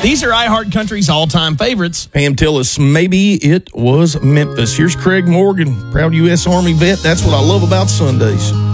These are iHeart Country's all-time favorites. Pam, tell us, maybe it was Memphis. Here's Craig Morgan, proud U.S. Army vet. That's what I love about Sundays.